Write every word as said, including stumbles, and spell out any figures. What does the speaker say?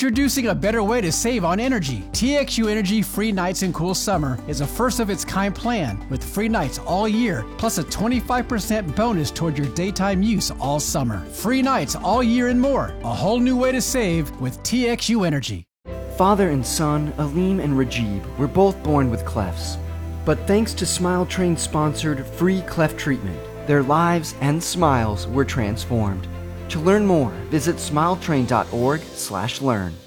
Introducing a better way to save on energy. T X U Energy Free Nights and Cool Summer is a first-of-its-kind plan with free nights all year, plus a twenty-five percent bonus toward your daytime use all summer. Free nights all year and more. A whole new way to save with T X U Energy. Father and son, Aleem and Rajib, were both born with clefts. But thanks to Smile Train's sponsored free cleft treatment, their lives and smiles were transformed. To learn more, visit smiletrain dot org slash learn.